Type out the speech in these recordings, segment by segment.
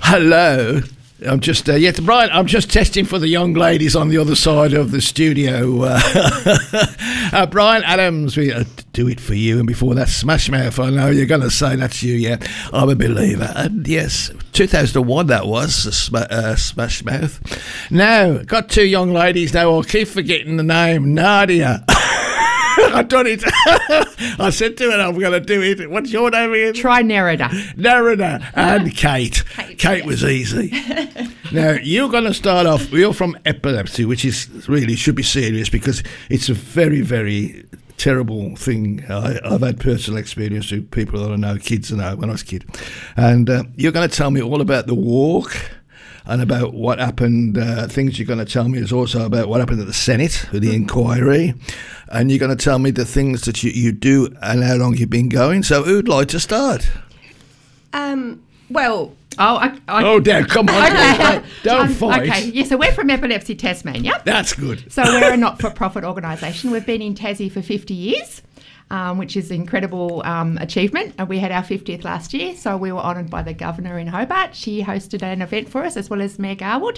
Hello. I'm just, Brian, I'm just testing for the young ladies on the other side of the studio. Brian Adams, we do it for you. And before that, Smash Mouth, I know you're going to say that's you, yeah. I'm a believer. And yes, 2001 that was, Smash Mouth. Now, got two young ladies now. I'll keep forgetting the name, Nadia. I've done it. I said to her, I'm going to do it. What's your name again? Try Nerida. Nerida and Kate. Kate was easy. Now, you're going to start off, you're from epilepsy, which is really should be serious because it's a very, very terrible thing. I've had personal experience with people that I know, kids I know when I was a kid. And you're going to tell me all about the walk and about what happened. Things you're going to tell me is also about what happened at the Senate, with the inquiry. And you're going to tell me the things that you do and how long you've been going. So who'd like to start? Oh, Dad, come on. Okay. Don't fight. Okay, yeah, so we're from Epilepsy Tasmania. That's good. So we're a not-for-profit organisation. We've been in Tassie for 50 years, which is an incredible achievement. And we had our 50th last year, so we were honoured by the Governor in Hobart. She hosted an event for us, as well as Mayor Garwood.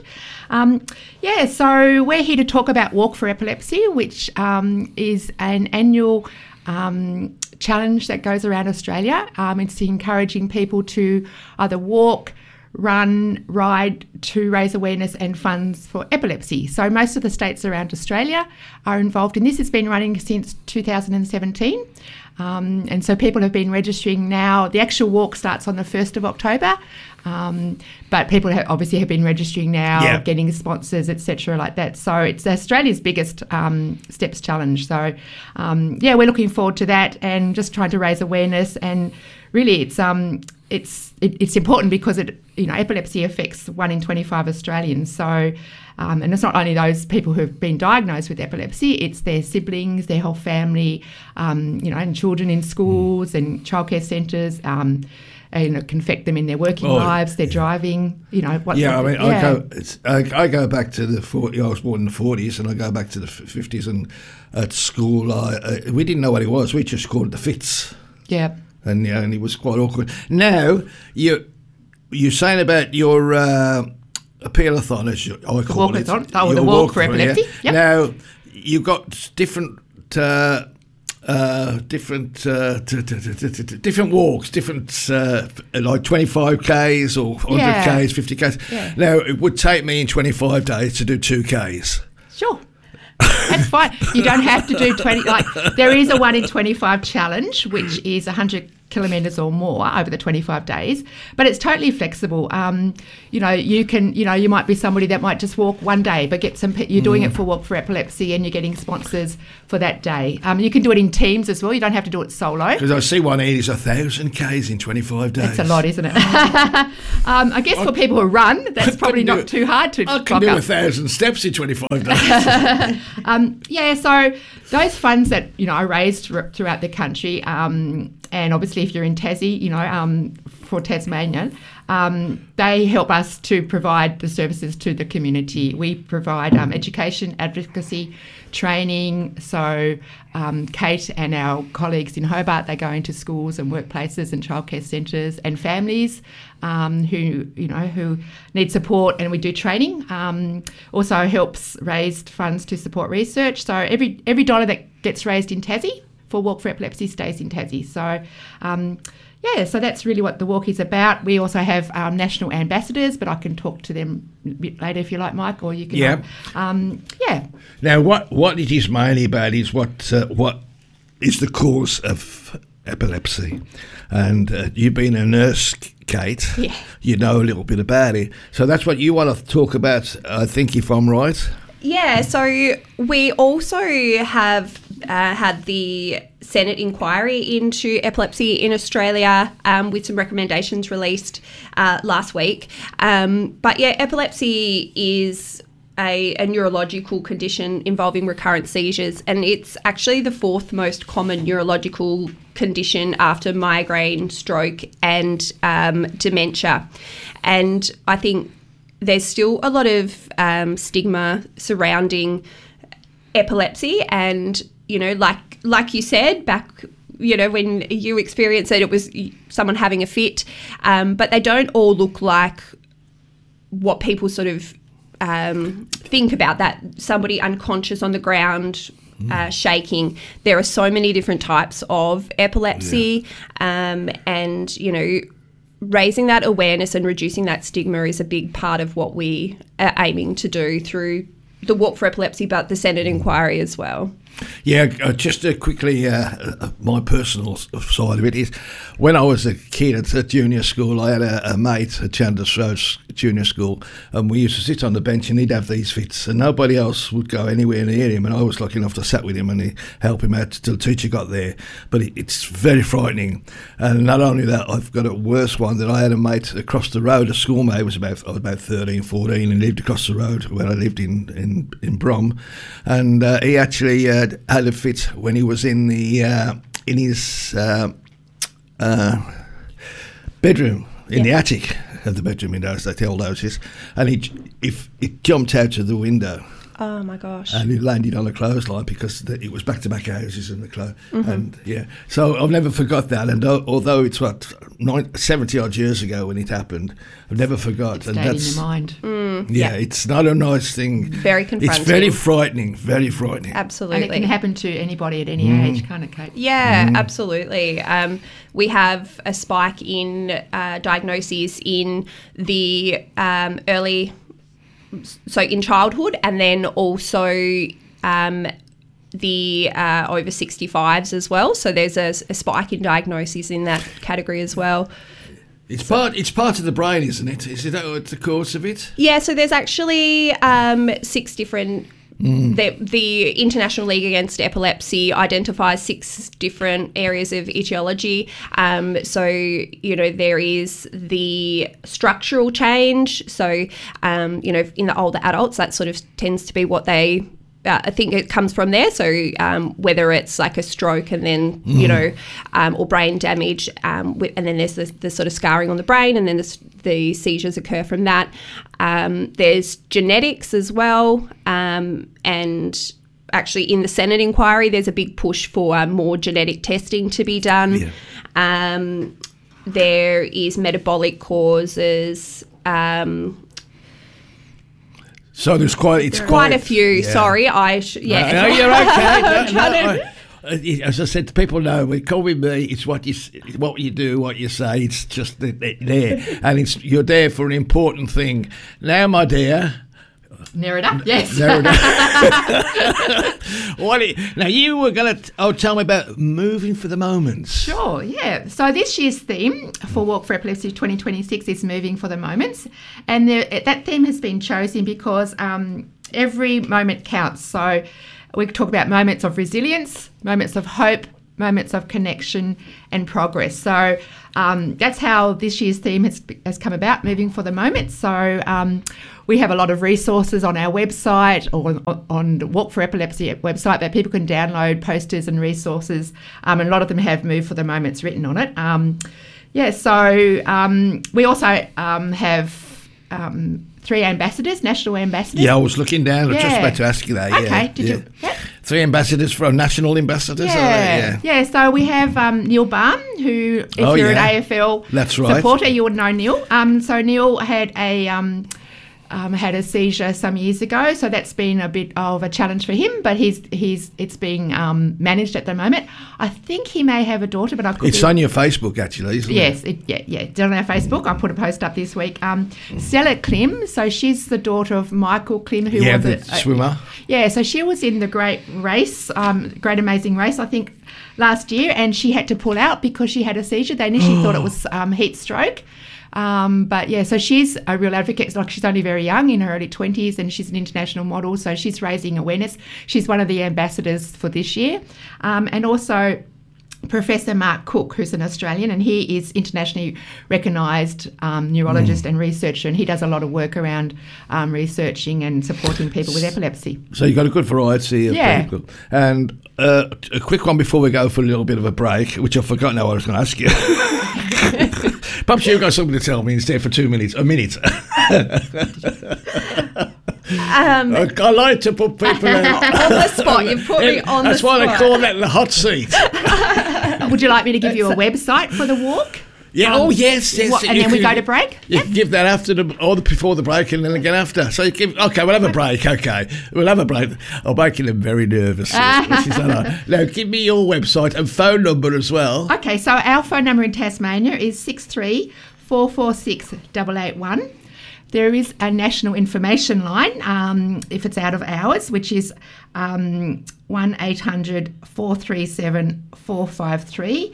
So we're here to talk about Walk for Epilepsy, which is an annual challenge that goes around Australia. It's encouraging people to either walk, run, ride to raise awareness and funds for epilepsy. So most of the states around Australia are involved in this. It's been running since 2017. And so people have been registering now. The actual walk starts on the 1st of October. But people obviously have been registering now, getting sponsors, etc., like that. So it's Australia's biggest steps challenge. So, we're looking forward to that and just trying to raise awareness. And really, it's important because epilepsy affects 1 in 25 Australians. So, and it's not only those people who have been diagnosed with epilepsy; it's their siblings, their whole family, and children in schools and childcare centres. And it can affect them in their working lives, their driving, I go back to the 40s. I was born in the 40s, and I go back to the 50s. And at school, we didn't know what it was. We just called it the fits. Yeah. And and it was quite awkward. Now you're saying about your appeal-a-thon, as I call it. The walk for epilepsy. Yeah. Yep. Now you've got different walks, different like 25Ks or 100Ks, 50Ks. Yeah. Now, it would take me in 25 days to do 2Ks. Sure. That's fine. You don't have to do 20. There is a 1 in 25 challenge, which is 100 kilometres or more over the 25 days, but it's totally flexible. You can, you might be somebody that might just walk one day, but you're doing it for Walk for Epilepsy and you're getting sponsors for that day. You can do it in teams as well. You don't have to do it solo. Because I see one here is 1,000 Ks in 25 days. That's a lot, isn't it? I guess for people who run, that's probably not too hard to I can do 1,000 steps in 25 days. So those funds that, are raised throughout the country, and obviously if you're in Tassie, for Tasmania, they help us to provide the services to the community. We provide education, advocacy, training. So Kate and our colleagues in Hobart, they go into schools and workplaces and childcare centres and families who need support, and we do training. Also helps raise funds to support research. So every dollar that gets raised in Tassie for Walk for Epilepsy stays in Tassie. So, so that's really what the walk is about. We also have national ambassadors, but I can talk to them a bit later if you like, Mike, or you can. Now, what it is mainly about is what is the cause of epilepsy, and you've been a nurse, Kate. Yeah. You know a little bit about it, so that's what you want to talk about. I think, if I'm right. Yeah. So we also have had the Senate inquiry into epilepsy in Australia with some recommendations released last week. Epilepsy is a neurological condition involving recurrent seizures, and it's actually the 4th most common neurological condition after migraine, stroke and dementia. And I think there's still a lot of stigma surrounding epilepsy, and like you said back, when you experienced it was someone having a fit, but they don't all look like what people sort of think about that. Somebody unconscious on the ground, shaking. There are so many different types of epilepsy, and, you know, raising that awareness and reducing that stigma is a big part of what we are aiming to do through the Walk for Epilepsy, but the Senate inquiry as well. Yeah, just quickly, my personal side of it is, when I was a kid at junior school, I had a mate at Chandler's Road Junior School, and we used to sit on the bench and he'd have these fits, and nobody else would go anywhere near him, and I was lucky enough to sat with him and help him out till the teacher got there. But it's very frightening, and not only that, I've got a worse one, that I had a mate across the road, a schoolmate, I was about 13, 14, and lived across the road where I lived in Brom, and he actually had a fit when he was in his bedroom, in the attic of the bedroom in those, the old houses, and he jumped out of the window. Oh my gosh! And he landed on a clothesline because it was back-to-back houses and and so I've never forgot that. And although it's 70 odd years ago when it happened, I've never forgot. It stayed in your mind. It's not a nice thing. Very confronting. It's very frightening. Very frightening. Absolutely. And it can happen to anybody at any age, can't it, Kate? Yeah, absolutely. We have a spike in diagnoses in the early. So in childhood, and then also the over 65s as well. So there's a spike in diagnoses in that category as well. It's part of the brain, isn't it? Is it the cause of it? Yeah. So there's actually 6 different. The International League Against Epilepsy identifies 6 different areas of etiology. So, you know, there is the structural change. So, you know, in the older adults, that sort of tends to be what they I think it comes from there. So whether it's like a stroke and then, you know, or brain damage, and then there's the sort of scarring on the brain, and then the seizures occur from that. There's genetics as well. And actually in the Senate inquiry, there's a big push for more genetic testing to be done. Yeah. There is metabolic causes. So there's quite a few. Yeah. Sorry, No, you're okay. As I said, people know we call me. It's what you do, what you say. It's just there, and you're there for an important thing. Now, my dear. Nerida, yes. Nerida. Now, you were going to tell me about moving for the moments. Sure, yeah. So this year's theme for Walk for Epilepsy 2026 is moving for the moments. And that theme has been chosen because every moment counts. So we talk about moments of resilience, moments of hope, moments of connection and progress. So that's how this year's theme has come about, moving for the moment. So we have a lot of resources on our website, or on the Walk for Epilepsy website, that people can download posters and resources, and a lot of them have Move for the Moments written on it. We also have 3 ambassadors, national ambassadors. Yeah, I was looking down. I was just about to ask you that. Okay, did you? Yeah. 3 ambassadors national ambassadors. Yeah. So we have Neil Barn, who, if you're an AFL supporter, you would know Neil. So Neil had a seizure some years ago, so that's been a bit of a challenge for him. But it's being managed at the moment. I think he may have a daughter, but I could. It's on your Facebook, actually, isn't it? Yes, it's on our Facebook. I put a post up this week. Stella Klim, so she's the daughter of Michael Klim, who was the swimmer. So she was in the Great Amazing Race, I think, last year, and she had to pull out because she had a seizure. They initially thought it was heat stroke. So she's a real advocate. Like, she's only very young, in her early 20s, and she's an international model, so she's raising awareness. She's one of the ambassadors for this year. And also Professor Mark Cook, who's an Australian, and he is internationally recognised neurologist and researcher, and he does a lot of work around researching and supporting people with epilepsy. So you've got a good variety of people. And a quick one before we go for a little bit of a break, which I've forgotten what I was going to ask you. Perhaps you've got something to tell me instead for a minute. I like to put people on the spot. You put me on the spot. That's why they call that the hot seat. Would you like me to give you a website for the walk? Yeah. Yes. And then we go to break? You can give that after before the break and then again after. So we'll have a break. Okay. We'll have a break. I'm making them very nervous. Now, give me your website and phone number as well. Okay, so our phone number in Tasmania is 63 446 881. There is a national information line if it's out of hours, which is 1-800 437 453.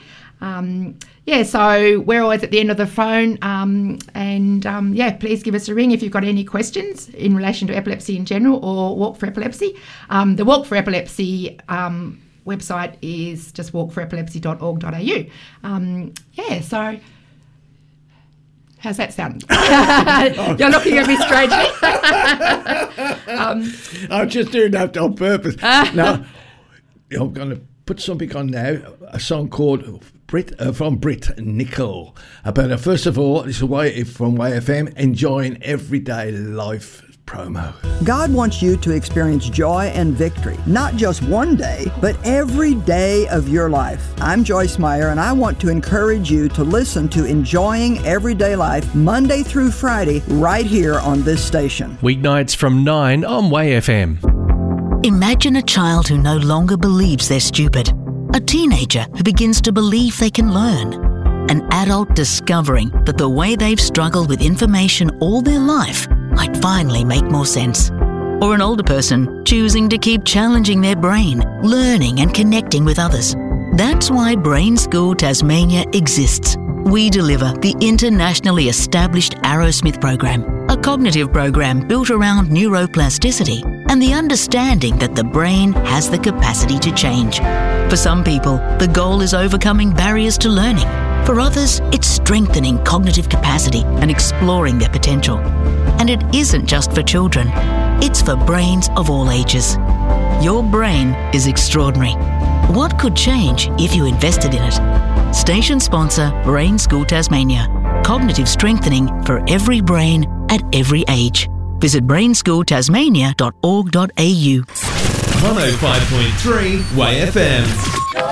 So we're always at the end of the phone, please give us a ring if you've got any questions in relation to epilepsy in general or Walk for Epilepsy. The Walk for Epilepsy website is just walkforepilepsy.org.au. So how's that sound? You're looking at me strangely. I'm just doing that on purpose. Now, I'm going to put something on now, a song called from Brit Nicol. But first of all, this is from YFM, enjoying everyday life promo. God wants you to experience joy and victory, not just one day, but every day of your life. I'm Joyce Meyer, and I want to encourage you to listen to Enjoying Everyday Life Monday through Friday right here on this station. Weeknights from 9 on YFM. Imagine a child who no longer believes they're stupid, a teenager who begins to believe they can learn, an adult discovering that the way they've struggled with information all their life might finally make more sense, or an older person choosing to keep challenging their brain, learning and connecting with others. That's why Brain School Tasmania exists. We deliver the internationally established Arrowsmith program, a cognitive program built around neuroplasticity and the understanding that the brain has the capacity to change. For some people, the goal is overcoming barriers to learning. For others, it's strengthening cognitive capacity and exploring their potential. And it isn't just for children, it's for brains of all ages. Your brain is extraordinary. What could change if you invested in it? Station sponsor Brain School Tasmania. Cognitive strengthening for every brain at every age. Visit brainschooltasmania.org.au. 105.3 YFM.